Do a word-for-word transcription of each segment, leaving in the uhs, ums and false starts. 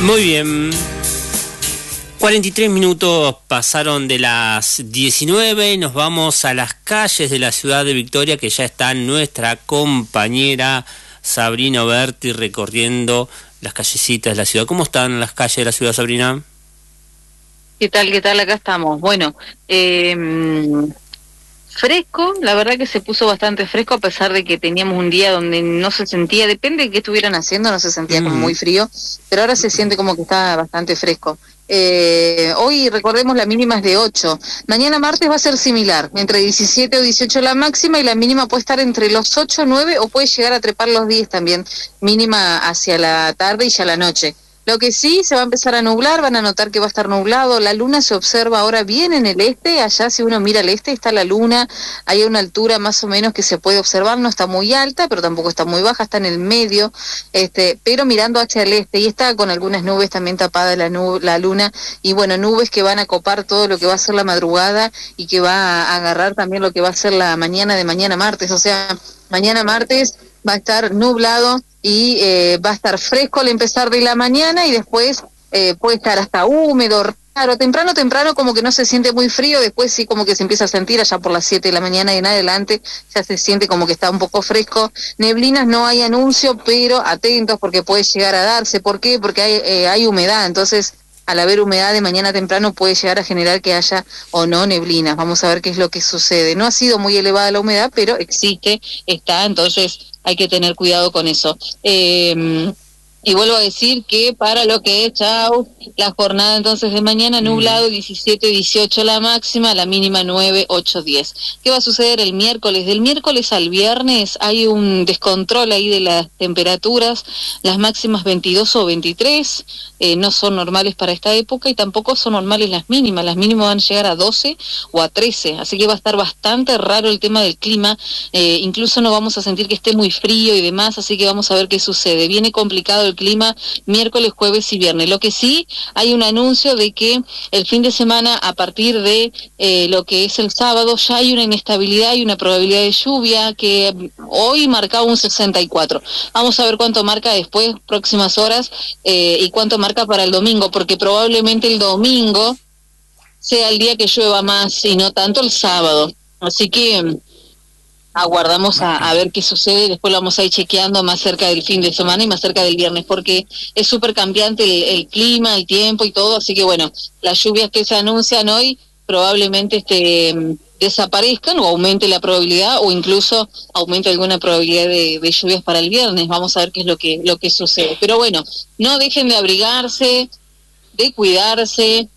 Muy bien. cuarenta y tres minutos pasaron de las diecinueve. Nos vamos a las calles de la ciudad de Victoria, que ya está nuestra compañera Sabrina Oberti recorriendo las callecitas de la ciudad. ¿Cómo están las calles de la ciudad, Sabrina? ¿Qué tal? ¿Qué tal? Acá estamos. Bueno, eh, fresco, la verdad que se puso bastante fresco, a pesar de que teníamos un día donde no se sentía, depende de qué estuvieran haciendo, no se sentía como muy frío, pero ahora se siente como que está bastante fresco. Eh, hoy, recordemos, la mínima es de ocho. Mañana martes va a ser similar, entre diecisiete o dieciocho la máxima, y la mínima puede estar entre los ocho, nueve, o puede llegar a trepar los diez también, mínima hacia la tarde y ya la noche. Lo que sí, se va a empezar a nublar, van a notar que va a estar nublado. La luna se observa ahora bien en el este. Allá, si uno mira al este, está la luna. Hay una altura más o menos que se puede observar, no está muy alta, pero tampoco está muy baja, está en el medio, este, pero mirando hacia el este, y está con algunas nubes también tapada la, nube, la luna, y bueno, nubes que van a copar todo lo que va a ser la madrugada, y que va a agarrar también lo que va a ser la mañana de mañana martes. O sea, mañana martes va a estar nublado y eh, va a estar fresco al empezar de la mañana, y después eh, puede estar hasta húmedo, raro, temprano, temprano como que no se siente muy frío, después sí como que se empieza a sentir allá por las siete de la mañana y en adelante ya se siente como que está un poco fresco. Neblinas no hay anuncio, pero atentos porque puede llegar a darse. ¿Por qué? Porque hay, eh, hay humedad, entonces al haber humedad de mañana temprano puede llegar a generar que haya o no neblinas. Vamos a ver qué es lo que sucede. No ha sido muy elevada la humedad, pero existe, está, entonces hay que tener cuidado con eso. Eh, y vuelvo a decir que para lo que es, chau, la jornada entonces de mañana, nublado, diecisiete, dieciocho la máxima, la mínima nueve, ocho, diez. ¿Qué va a suceder el miércoles? Del miércoles al viernes hay un descontrol ahí de las temperaturas, las máximas veintidós o veintitrés, eh, no son normales para esta época, y tampoco son normales las mínimas. Las mínimas van a llegar a doce o a trece, así que va a estar bastante raro el tema del clima, eh, incluso no vamos a sentir que esté muy frío y demás, así que vamos a ver qué sucede. Viene complicado el clima miércoles, jueves y viernes. Lo que sí, hay un anuncio de que el fin de semana, a partir de eh, lo que es el sábado, ya hay una inestabilidad y una probabilidad de lluvia que hoy marcaba un sesenta y cuatro. Vamos a ver cuánto marca después, próximas horas, eh, y cuánto marca para el domingo, porque probablemente el domingo sea el día que llueva más y no tanto el sábado. Así que aguardamos a, a ver qué sucede, después lo vamos a ir chequeando más cerca del fin de semana y más cerca del viernes, porque es súper cambiante el, el clima, el tiempo y todo, así que bueno, las lluvias que se anuncian hoy probablemente este, desaparezcan o aumente la probabilidad, o incluso aumente alguna probabilidad de, de lluvias para el viernes. Vamos a ver qué es lo que, lo que sucede. Pero bueno, no dejen de abrigarse, de cuidarse,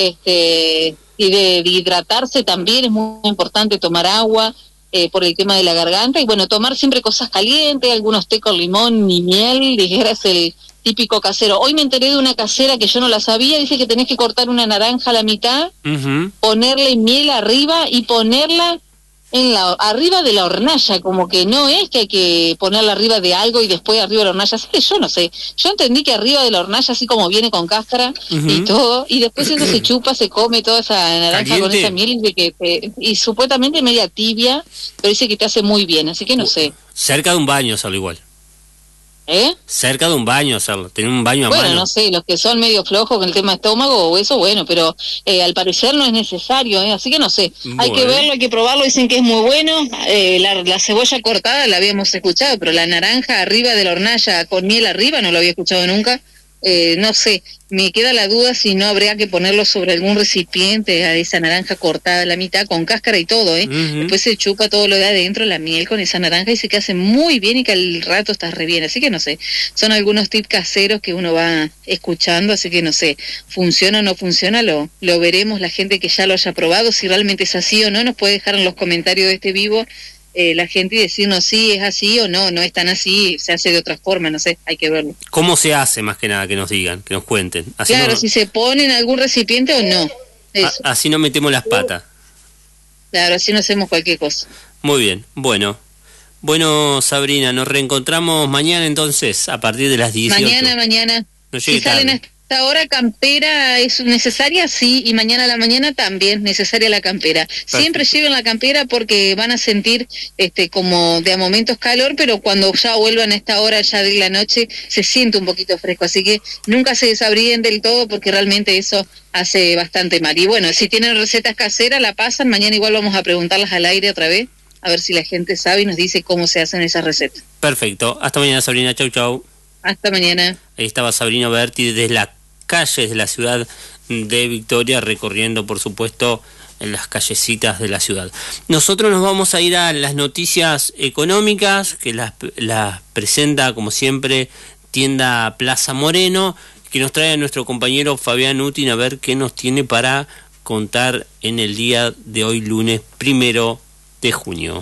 este, y de, de hidratarse también. Es muy importante tomar agua, Eh, por el tema de la garganta, y bueno, tomar siempre cosas calientes, algunos té con limón y miel, dijeras el típico casero. Hoy me enteré de una casera que yo no la sabía, dice que tenés que cortar una naranja a la mitad, uh-huh. ponerle miel arriba y ponerla en la arriba de la hornalla, como que no es que hay que ponerla arriba de algo y después arriba de la hornalla, así que yo no sé, yo entendí que arriba de la hornalla, así como viene con cáscara uh-huh. y todo, y después eso se chupa, se come toda esa naranja ¿Caliente? Con esa miel, y, que te, y supuestamente media tibia, pero dice que te hace muy bien, así que no sé. Cerca de un baño hacerlo igual. ¿Eh? Cerca de un baño hacerlo, tener un baño a bueno, mano. Bueno, no sé, los que son medio flojos con el tema estómago o eso, bueno, pero eh, al parecer no es necesario, ¿eh? Así que no sé, bueno. hay que verlo, hay que probarlo, dicen que es muy bueno. Eh, la, la cebolla cortada la habíamos escuchado, pero la naranja arriba de la hornalla con miel arriba no lo había escuchado nunca. Eh, no sé, me queda la duda si no habría que ponerlo sobre algún recipiente, a esa naranja cortada a la mitad, con cáscara y todo, ¿eh? Uh-huh. Después se chupa todo lo de adentro, la miel con esa naranja, y se que hace muy bien y que al rato está re bien. Así que no sé, son algunos tips caseros que uno va escuchando, así que no sé, funciona o no funciona, lo, lo veremos. La gente que ya lo haya probado, si realmente es así o no, nos puede dejar en los comentarios de este vivo Eh, la gente y decirnos si es así o no, no es tan así, se hace de otra forma, no sé, hay que verlo. ¿Cómo se hace, más que nada, que nos digan, que nos cuenten? Así claro, no... si se pone en algún recipiente o no. Eso. A, así no metemos las patas. Claro, así no hacemos cualquier cosa. Muy bien, bueno. Bueno, Sabrina, nos reencontramos mañana entonces, a partir de las dieciocho. Mañana, mañana. No si salen a Ahora campera es necesaria, sí, y mañana a la mañana también necesaria la campera. Perfecto. Siempre lleven la campera porque van a sentir este como de a momentos calor, pero cuando ya vuelvan a esta hora ya de la noche se siente un poquito fresco, así que nunca se desabríen del todo porque realmente eso hace bastante mal. Y bueno, si tienen recetas caseras la pasan, mañana igual vamos a preguntarlas al aire otra vez, a ver si la gente sabe y nos dice cómo se hacen esas recetas. Perfecto, hasta mañana Sabrina, chau chau. Hasta mañana. Ahí estaba Sabrina Berti desde las calles de la ciudad de Victoria, recorriendo por supuesto en las callecitas de la ciudad. Nosotros nos vamos a ir a las noticias económicas que las, las presenta como siempre Tienda Plaza Moreno, que nos trae a nuestro compañero Fabián Utin a ver qué nos tiene para contar en el día de hoy, lunes primero de junio.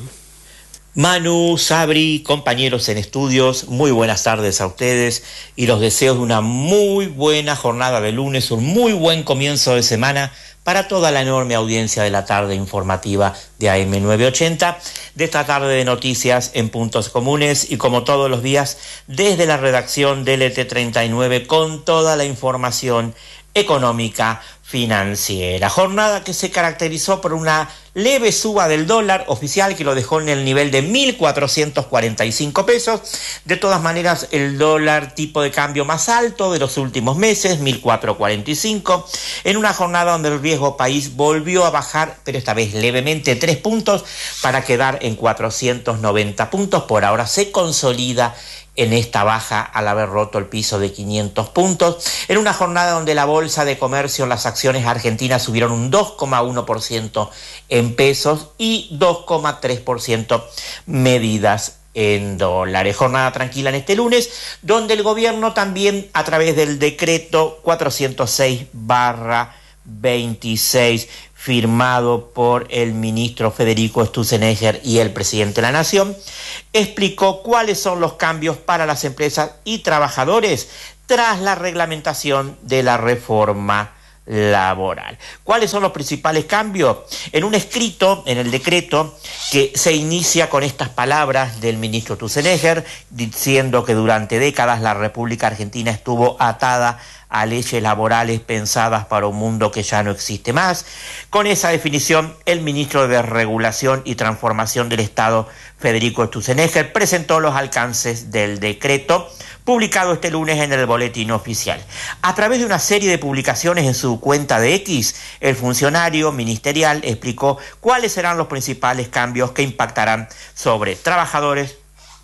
Manu, Sabri, compañeros en estudios, muy buenas tardes a ustedes y los deseos de una muy buena jornada de lunes, un muy buen comienzo de semana para toda la enorme audiencia de la tarde informativa de A M novecientos ochenta, de esta tarde de noticias en Puntos Comunes y como todos los días desde la redacción de L T treinta y nueve con toda la información económica financiera. Jornada que se caracterizó por una leve suba del dólar oficial que lo dejó en el nivel de mil cuatrocientos cuarenta y cinco pesos. De todas maneras, el dólar tipo de cambio más alto de los últimos meses, mil cuatrocientos cuarenta y cinco, en una jornada donde el riesgo país volvió a bajar, pero esta vez levemente tres puntos para quedar en cuatrocientos noventa puntos. Por ahora se consolida en esta baja al haber roto el piso de quinientos puntos, en una jornada donde la bolsa de comercio, las acciones argentinas subieron un dos coma uno por ciento en pesos y dos coma tres por ciento medidas en dólares. Jornada tranquila en este lunes, donde el gobierno también a través del decreto cuatrocientos seis barra veintiséis firmado por el ministro Federico Stussenegger y el presidente de la Nación, explicó cuáles son los cambios para las empresas y trabajadores tras la reglamentación de la reforma laboral. ¿Cuáles son los principales cambios? En un escrito, en el decreto, que se inicia con estas palabras del ministro Stussenegger, diciendo que durante décadas la República Argentina estuvo atada a leyes laborales pensadas para un mundo que ya no existe más. Con esa definición, el ministro de Regulación y Transformación del Estado, Federico Stussenegger, presentó los alcances del decreto, publicado este lunes en el Boletín Oficial. A través de una serie de publicaciones en su cuenta de X, el funcionario ministerial explicó cuáles serán los principales cambios que impactarán sobre trabajadores,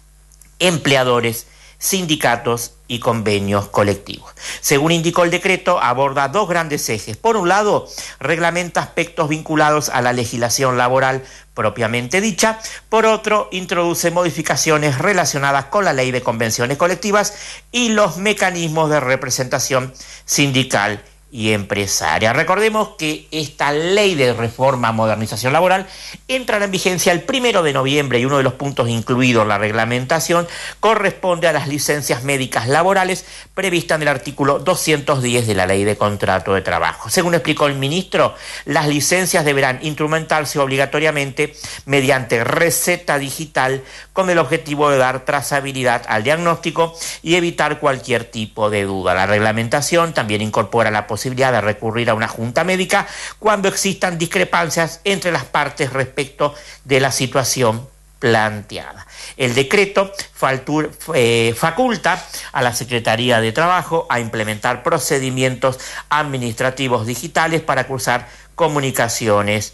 empleadores, sindicatos y convenios colectivos. Según indicó el decreto, aborda dos grandes ejes. Por un lado, reglamenta aspectos vinculados a la legislación laboral propiamente dicha. Por otro, introduce modificaciones relacionadas con la ley de convenciones colectivas y los mecanismos de representación sindical y empresaria. Recordemos que esta ley de reforma modernización laboral entrará en vigencia el primero de noviembre y uno de los puntos incluidos en la reglamentación corresponde a las licencias médicas laborales previstas en el artículo doscientos diez de la Ley de Contrato de Trabajo. Según explicó el ministro, las licencias deberán instrumentarse obligatoriamente mediante receta digital con el objetivo de dar trazabilidad al diagnóstico y evitar cualquier tipo de duda. La reglamentación también incorpora la posibilidad posibilidad de recurrir a una junta médica cuando existan discrepancias entre las partes respecto de la situación planteada. El decreto faltur, eh, faculta a la Secretaría de Trabajo a implementar procedimientos administrativos digitales para cursar comunicaciones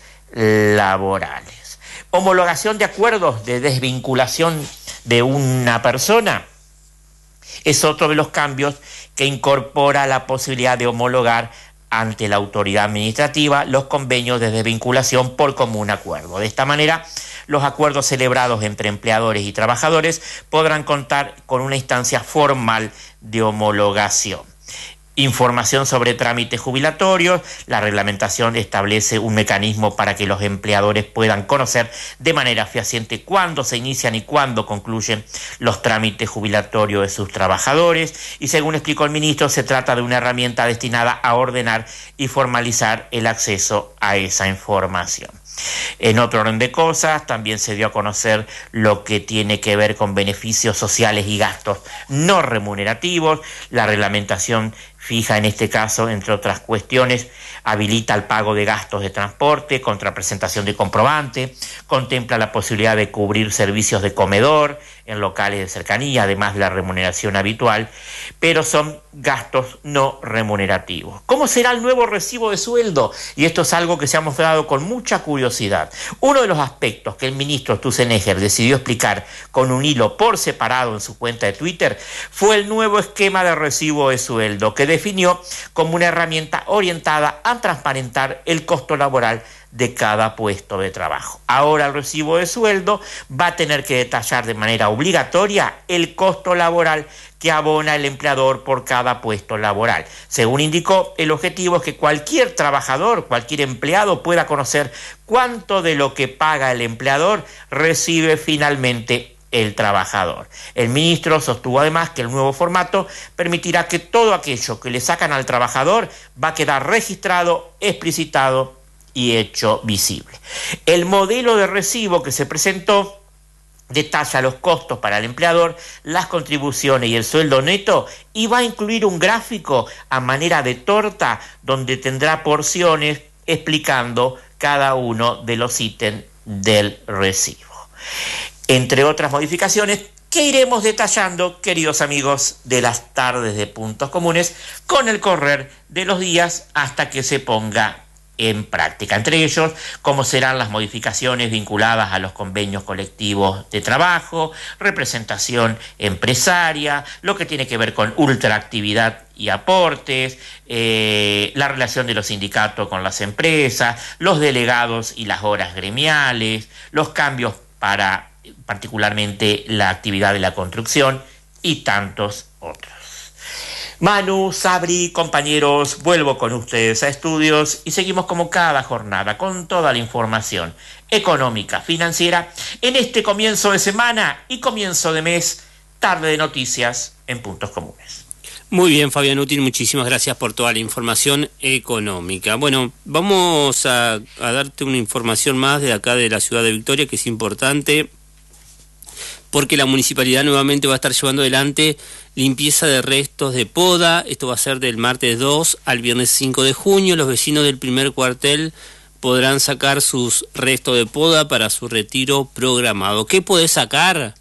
laborales. Homologación de acuerdos de desvinculación de una persona es otro de los cambios que incorpora la posibilidad de homologar ante la autoridad administrativa los convenios de desvinculación por común acuerdo. De esta manera, los acuerdos celebrados entre empleadores y trabajadores podrán contar con una instancia formal de homologación. Información sobre trámites jubilatorios. La reglamentación establece un mecanismo para que los empleadores puedan conocer de manera fehaciente cuándo se inician y cuándo concluyen los trámites jubilatorios de sus trabajadores. Y según explicó el ministro, se trata de una herramienta destinada a ordenar y formalizar el acceso a esa información. En otro orden de cosas, también se dio a conocer lo que tiene que ver con beneficios sociales y gastos no remunerativos. La reglamentación fija en este caso, entre otras cuestiones, habilita el pago de gastos de transporte contra presentación de comprobante, contempla la posibilidad de cubrir servicios de comedor en locales de cercanía, además de la remuneración habitual, pero son gastos no remunerativos. ¿Cómo será el nuevo recibo de sueldo? Y esto es algo que se ha mostrado con mucha curiosidad. Uno de los aspectos que el ministro Sturzenegger decidió explicar con un hilo por separado en su cuenta de Twitter fue el nuevo esquema de recibo de sueldo, que definió como una herramienta orientada a transparentar el costo laboral de cada puesto de trabajo. Ahora el recibo de sueldo va a tener que detallar de manera obligatoria el costo laboral que abona el empleador por cada puesto laboral. Según indicó, el objetivo es que cualquier trabajador, cualquier empleado pueda conocer cuánto de lo que paga el empleador recibe finalmente el trabajador. El ministro sostuvo además que el nuevo formato permitirá que todo aquello que le sacan al trabajador va a quedar registrado, explicitado y hecho visible. El modelo de recibo que se presentó detalla los costos para el empleador, las contribuciones y el sueldo neto, y va a incluir un gráfico a manera de torta donde tendrá porciones explicando cada uno de los ítems del recibo. Entre otras modificaciones que iremos detallando, queridos amigos de las tardes de Puntos Comunes, con el correr de los días hasta que se ponga en práctica. Entre ellos, cómo serán las modificaciones vinculadas a los convenios colectivos de trabajo, representación empresaria, lo que tiene que ver con ultraactividad y aportes, eh, la relación de los sindicatos con las empresas, los delegados y las horas gremiales, los cambios para particularmente la actividad de la construcción y tantos otros. Manu, Sabri, compañeros, vuelvo con ustedes a estudios y seguimos como cada jornada con toda la información económica, financiera, en este comienzo de semana y comienzo de mes, tarde de noticias en Puntos Comunes. Muy bien, Fabián Útil, muchísimas gracias por toda la información económica. Bueno, vamos a, a darte una información más de acá de la ciudad de Victoria, que es importante, porque la municipalidad nuevamente va a estar llevando adelante limpieza de restos de poda. Esto va a ser del martes dos al viernes cinco de junio. Los vecinos del primer cuartel podrán sacar sus restos de poda para su retiro programado. ¿Qué podés sacar?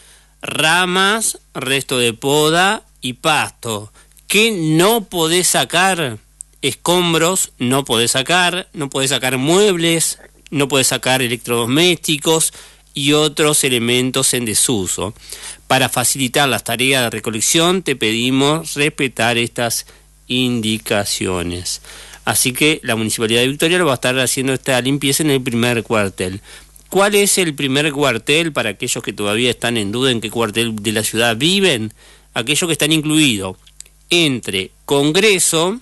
Ramas, resto de poda y pasto. ¿Qué no podés sacar? Escombros, no podés sacar. No podés sacar muebles, no podés sacar electrodomésticos y otros elementos en desuso. Para facilitar las tareas de recolección te pedimos respetar estas indicaciones. Así que la Municipalidad de Victoria va a estar haciendo esta limpieza en el primer cuartel. ¿Cuál es el primer cuartel para aquellos que todavía están en duda en qué cuartel de la ciudad viven? Aquellos que están incluidos entre Congreso,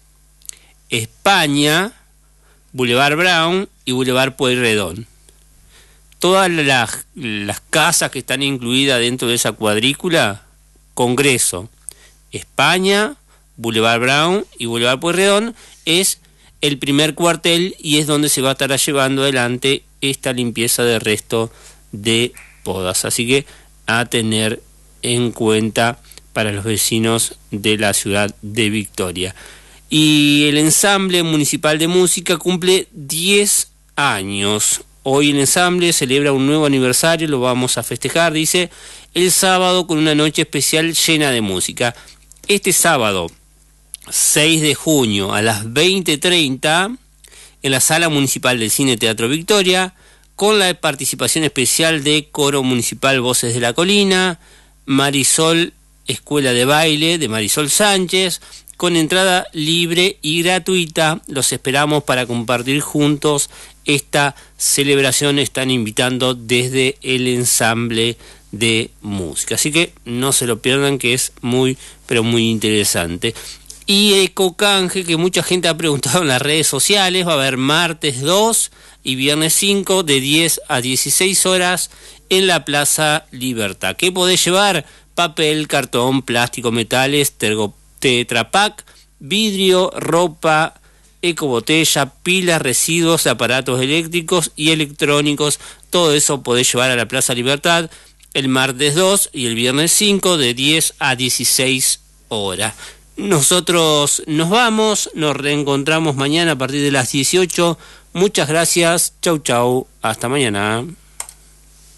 España, Boulevard Brown y Boulevard Pueyrredón. Todas las, las casas que están incluidas dentro de esa cuadrícula, Congreso, España, Boulevard Brown y Boulevard Pueyrredón, es el primer cuartel y es donde se va a estar llevando adelante esta limpieza de resto de podas. Así que a tener en cuenta para los vecinos de la ciudad de Victoria. Y el ensamble municipal de música cumple diez años. Hoy el ensamble celebra un nuevo aniversario, lo vamos a festejar, dice, el sábado con una noche especial llena de música. Este sábado, seis de junio, a las veinte treinta, en la Sala Municipal del Cine Teatro Victoria, con la participación especial de Coro Municipal Voces de la Colina, Marisol Escuela de Baile de Marisol Sánchez, con entrada libre y gratuita. Los esperamos para compartir juntos esta celebración. Están invitando desde el ensamble de música, así que no se lo pierdan, que es muy pero muy interesante. Y Ecocanje, que mucha gente ha preguntado en las redes sociales, va a haber martes dos y viernes cinco de diez a dieciséis horas en la Plaza Libertad. ¿Qué podés llevar? Papel, cartón, plástico, metales, tergo, Tetra Pak, vidrio, ropa, ecobotella, pilas, residuos, aparatos eléctricos y electrónicos. Todo eso podés llevar a la Plaza Libertad el martes dos y el viernes cinco de diez a dieciséis horas. Nosotros nos vamos, nos reencontramos mañana a partir de las dieciocho. Muchas gracias, chau chau, hasta mañana.